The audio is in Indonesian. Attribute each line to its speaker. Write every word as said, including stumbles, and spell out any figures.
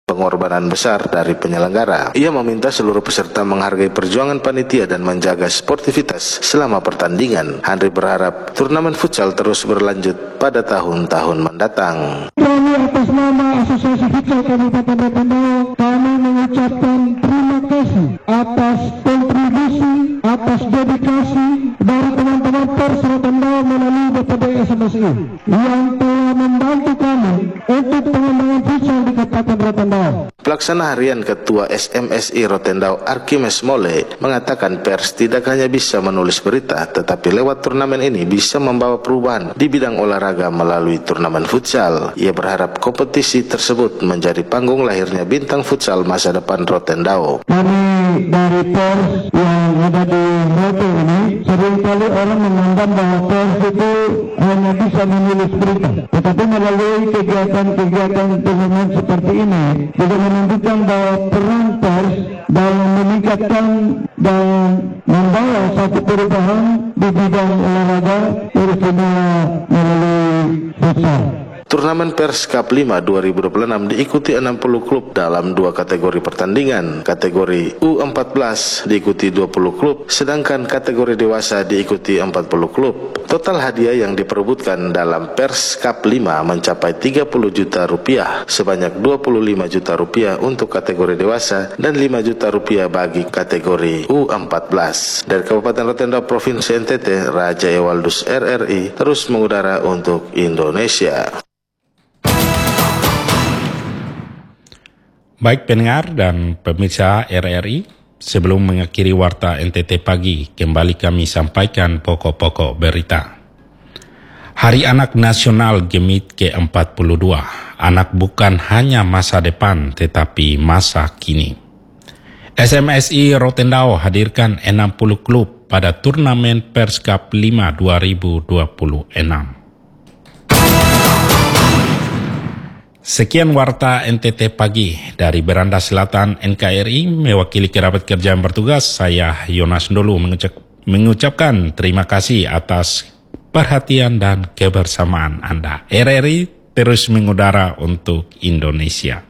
Speaker 1: pengorbanan besar dari penyelenggara. Ia meminta seluruh peserta menghargai perjuangan panitia dan menjaga sportivitas selama pertandingan. Henry berharap turnamen futsal terus berlanjut pada tahun-tahun mendatang.
Speaker 2: Kami atas nama Asosiasi Futsal Kabupaten Rotendao, kami mengucapkan terima kasih atas kontribusi, atas dedikasi dari teman-teman Pers Rotendao melalui B P D S M S I yang telah membantu kami untuk pengembangan futsal di Kabupaten Rotendao.
Speaker 1: Pelaksana harian Ketua S M S I Rotendao Arkimes Mole mengatakan pers tidak hanya bisa menulis berita, tetapi lewat turnamen ini bisa membawa perubahan di bidang olahraga melalui turnamen futsal. Ia berharap kompetisi tersebut menjadi panggung lahirnya bintang futsal masa depan Rotendao.
Speaker 2: Kami dari pers yang ada di Rote ini, seringkali orang memandang bahwa pers itu hanya bisa menulis berita, tetapi melalui kegiatan-kegiatan turnamen seperti ini juga menunjukkan bahwa peran pers dalam meningkatkan dan membawa satu perubahan di bidang olahraga terutama melalui futsal.
Speaker 1: Turnamen Pers Cup lima dua ribu dua puluh enam diikuti enam puluh klub dalam dua kategori pertandingan. Kategori U empat belas diikuti dua puluh klub, sedangkan kategori dewasa diikuti empat puluh klub. Total hadiah yang diperebutkan dalam Pers Cup lima mencapai tiga puluh juta rupiah, sebanyak dua puluh lima juta rupiah untuk kategori dewasa dan lima juta rupiah bagi kategori U empat belas. Dari Kabupaten Rotendao, Provinsi N T T, Raja Ewaldus R R I terus mengudara untuk Indonesia.
Speaker 3: Baik pendengar dan pemirsa R R I, sebelum mengakhiri Warta N T T Pagi, kembali kami sampaikan pokok-pokok berita. Hari Anak Nasional G M I T ke empat puluh dua, anak bukan hanya masa depan tetapi masa kini. S M S I Rotendao hadirkan enam puluh klub pada turnamen Pers Cup lima dua ribu dua puluh enam. Sekian Warta N T T Pagi dari Beranda Selatan N K R I, mewakili kerabat kerja yang bertugas, saya Yonas Ndolu mengucap, mengucapkan terima kasih atas perhatian dan kebersamaan Anda. R R I terus mengudara untuk Indonesia.